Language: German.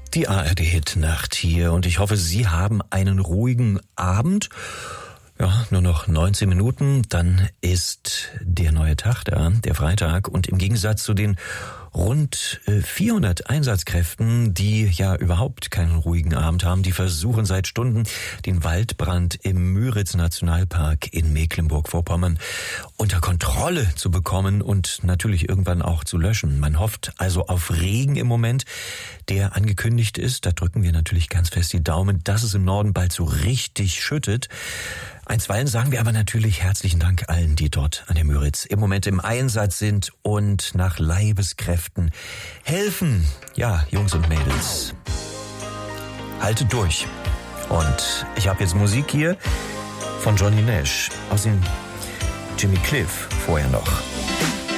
Die ARD-Hit-Nacht hier und ich hoffe, Sie haben einen ruhigen Abend. Ja, nur noch 19 Minuten, dann ist der neue Tag da, der Freitag. Und im Gegensatz zu den rund 400 Einsatzkräften, die ja überhaupt keinen ruhigen Abend haben, die versuchen seit Stunden, den Waldbrand im Müritz-Nationalpark in Mecklenburg-Vorpommern unter Kontrolle zu bekommen und natürlich irgendwann auch zu löschen. Man hofft also auf Regen im Moment, der angekündigt ist. Da drücken wir natürlich ganz fest die Daumen, dass es im Norden bald so richtig schüttet. Einstweilen sagen wir aber natürlich herzlichen Dank allen, die dort an der Müritz im Moment im Einsatz sind und nach Leibeskräften helfen. Ja, Jungs und Mädels, haltet durch. Und ich habe jetzt Musik hier von Johnny Nash, aus dem Jimmy Cliff vorher noch.